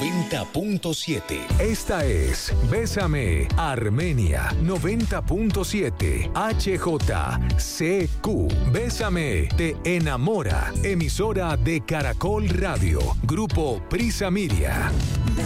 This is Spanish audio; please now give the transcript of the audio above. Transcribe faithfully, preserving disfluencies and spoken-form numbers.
noventa punto siete. Esta es Bésame Armenia noventa punto siete. H J C Q. Bésame te enamora. Emisora de Caracol Radio. Grupo Prisa Media.